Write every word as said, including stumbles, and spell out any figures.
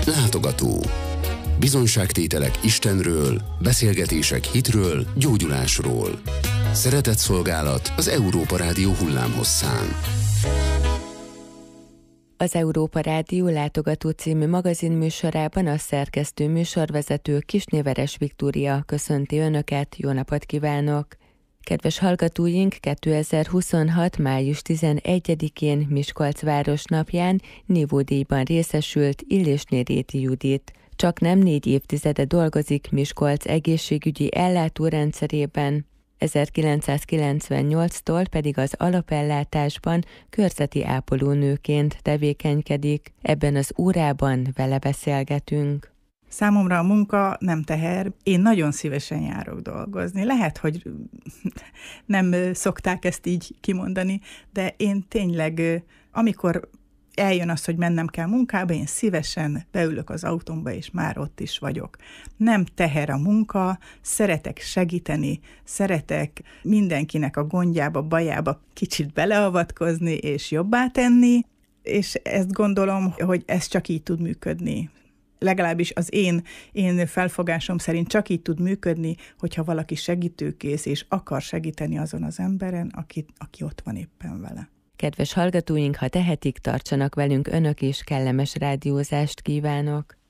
Látogató. Bizonyságtételek Istenről, beszélgetések hitről, gyógyulásról. Szeretett szolgálat az Európa Rádió hullámhosszán. Az Európa Rádió Látogató című magazinműsorában a szerkesztő műsorvezető Kisnéveres Viktória köszönti Önöket, jó napot kívánok! Kedves hallgatóink, kétezer-huszonhat. május tizenegyedikén Miskolc városnapján nívódíjban részesült Illésné Réti Judit. Csak nem négy évtizede dolgozik Miskolc egészségügyi ellátórendszerében, ezerkilencszázkilencvennyolctól pedig az alapellátásban körzeti ápolónőként tevékenykedik. Ebben az órában vele beszélgetünk. Számomra a munka nem teher, én nagyon szívesen járok dolgozni. Lehet, hogy nem szokták ezt így kimondani, de én tényleg, amikor eljön az, hogy mennem kell munkába, én szívesen beülök az autómba, és már ott is vagyok. Nem teher a munka, szeretek segíteni, szeretek mindenkinek a gondjába, bajába kicsit beleavatkozni, és jobbá tenni, és ezt gondolom, hogy ez csak így tud működni. Legalábbis az én, én felfogásom szerint csak így tud működni, hogyha valaki segítőkész, és akar segíteni azon az emberen, aki, aki ott van éppen vele. Kedves hallgatóink, ha tehetik, tartsanak velünk önök is, kellemes rádiózást kívánok!